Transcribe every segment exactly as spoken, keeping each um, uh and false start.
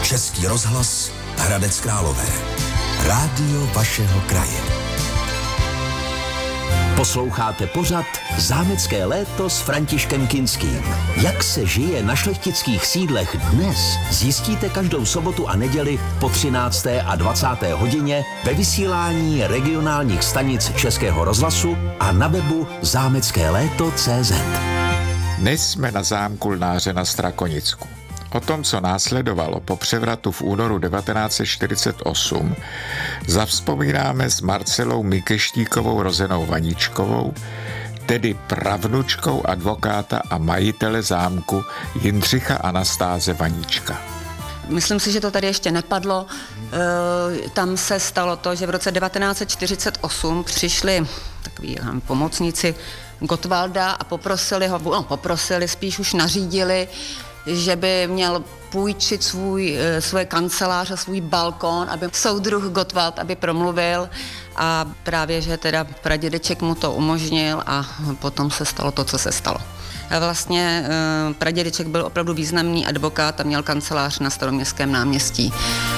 Český rozhlas Hradec Králové. Rádio vašeho kraje. Posloucháte pořad Zámecké léto s Františkem Kinským. Jak se žije na šlechtických sídlech dnes, zjistíte každou sobotu a neděli po třinácté a dvacáté hodině ve vysílání regionálních stanic Českého rozhlasu a na webu zámecké léto tečka cé zet. Dnes jsme na zámku Lnáře na Strakonicku. O tom, co následovalo po převratu v únoru devatenáct set čtyřicet osm, zavzpomínáme s Marcelou Mikeštíkovou rozenou Vaničkovou, tedy pravnučkou advokáta a majitele zámku Jindřicha Anastáze Vaníčka. Myslím si, že to tady ještě nepadlo. Tam se stalo to, že v roce devatenáct set čtyřicet osm přišli takový pomocníci Gottwalda a poprosili ho, no poprosili, spíš už nařídili, že by měl půjčit svůj, svoje kancelář a svůj balkon, aby soudruh Gottwald, aby promluvil, a právě, že teda pradědeček mu to umožnil a potom se stalo to, co se stalo. A vlastně pradědeček byl opravdu významný advokát a měl kancelář na Staroměstském náměstí.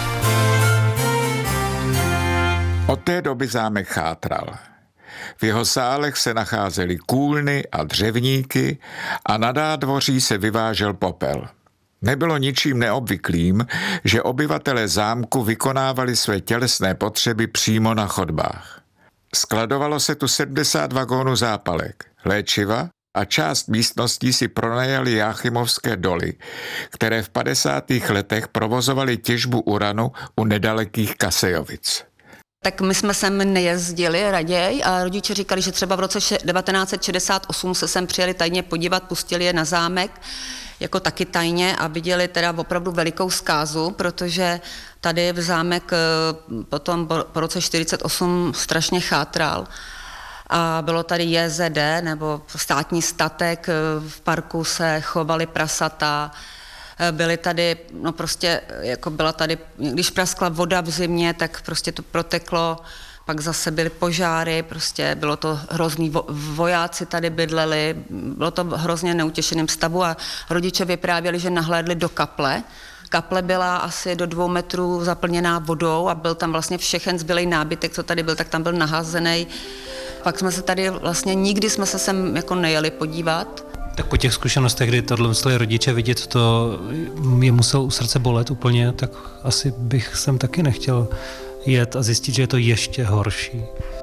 Od té doby zámek chátral. V jeho sálech se nacházely kůlny a dřevníky a na nádvoří se vyvážel popel. Nebylo ničím neobvyklým, že obyvatelé zámku vykonávali své tělesné potřeby přímo na chodbách. Skladovalo se tu sedmdesát vagónů zápalek, léčiva a část místností si pronajali Jáchymovské doly, které v padesátých letech provozovaly těžbu uranu u nedalekých Kasejovic. Tak my jsme sem nejezdili raději a rodiče říkali, že třeba v roce devatenáct set šedesát osm se sem přijeli tajně podívat, pustili je na zámek, jako taky tajně, a viděli teda opravdu velikou zkázu, protože tady v zámek potom po roce čtyřicet osm strašně chátral. A bylo tady J Z D, nebo státní statek, v parku se chovaly prasata, byly tady, no prostě, jako byla tady, když praskla voda v zimě, tak prostě to proteklo, pak zase byly požáry, prostě bylo to hrozný, vo, vojáci tady bydleli, bylo to v hrozně neutěšeném stavu a rodiče vyprávěli, že nahlédli do kaple. Kaple byla asi do dvou metrů zaplněná vodou a byl tam vlastně všechen zbylej nábytek, co tady byl, tak tam byl naházený. Pak jsme se tady vlastně, nikdy jsme se sem jako nejeli podívat. Tak po těch zkušenostech, kdy tohle museli rodiče vidět, to je muselo u srdce bolet úplně, tak asi bych sem taky nechtěl jet a zjistit, že je to ještě horší.